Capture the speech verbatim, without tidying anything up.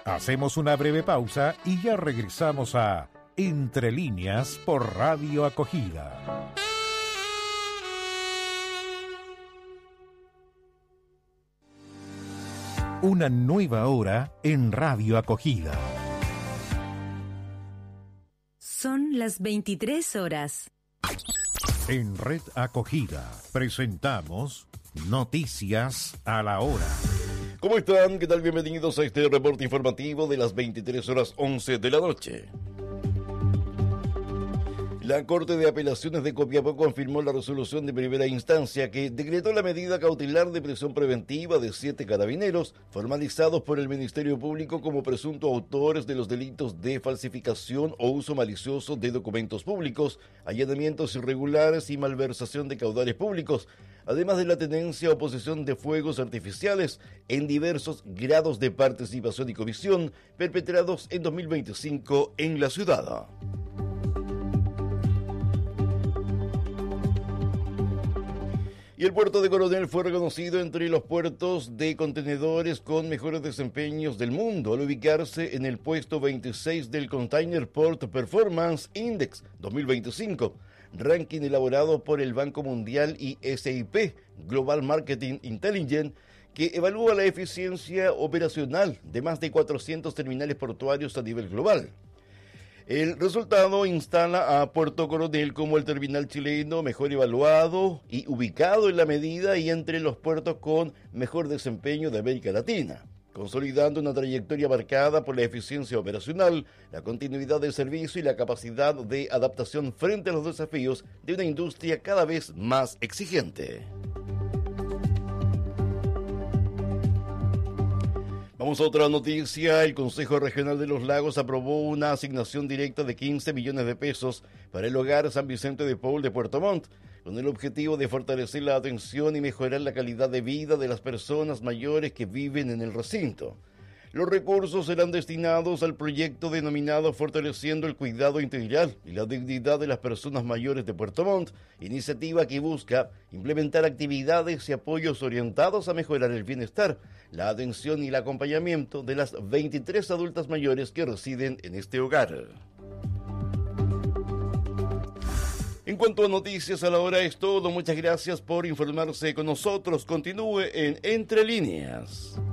Hacemos una breve pausa y ya regresamos a Entre Líneas por Radio Acogida. Una nueva hora en Radio Acogida. Son las veintitrés horas. En Red Acogida presentamos Noticias a la Hora. ¿Cómo están? ¿Qué tal? Bienvenidos a este reporte informativo de las veintitrés horas once de la noche. La Corte de Apelaciones de Copiapó confirmó la resolución de primera instancia que decretó la medida cautelar de prisión preventiva de siete carabineros formalizados por el Ministerio Público como presuntos autores de los delitos de falsificación o uso malicioso de documentos públicos, allanamientos irregulares y malversación de caudales públicos, además de la tenencia o posesión de fuegos artificiales en diversos grados de participación y comisión perpetrados en dos mil veinticinco en la ciudad. Y el puerto de Coronel fue reconocido entre los puertos de contenedores con mejores desempeños del mundo al ubicarse en el puesto veintiséis del Container Port Performance Index dos mil veinticinco, ranking elaborado por el Banco Mundial y S I P, Global Marketing Intelligence, que evalúa la eficiencia operacional de más de cuatrocientos terminales portuarios a nivel global. El resultado instala a Puerto Coronel como el terminal chileno mejor evaluado y ubicado en la medida y entre los puertos con mejor desempeño de América Latina, consolidando una trayectoria marcada por la eficiencia operacional, la continuidad del servicio y la capacidad de adaptación frente a los desafíos de una industria cada vez más exigente. Vamos a otra noticia. El Consejo Regional de los Lagos aprobó una asignación directa de quince millones de pesos para el Hogar San Vicente de Paul de Puerto Montt, con el objetivo de fortalecer la atención y mejorar la calidad de vida de las personas mayores que viven en el recinto. Los recursos serán destinados al proyecto denominado Fortaleciendo el Cuidado Integral y la Dignidad de las Personas Mayores de Puerto Montt, iniciativa que busca implementar actividades y apoyos orientados a mejorar el bienestar, la atención y el acompañamiento de las veintitrés adultas mayores que residen en este hogar. En cuanto a noticias a la hora es todo. Muchas gracias por informarse con nosotros. Continúe en Entre Líneas.